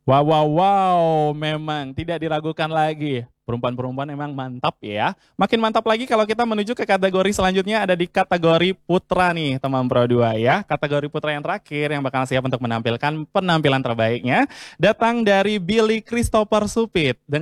Wow, wow, wow, memang tidak diragukan lagi. Perempuan-perempuan emang mantap ya. Makin mantap lagi kalau kita menuju ke kategori selanjutnya ada di kategori putra nih teman Pro 2 ya. Kategori putra yang terakhir yang bakal siap untuk menampilkan penampilan terbaiknya datang dari Billy Christopher Supit.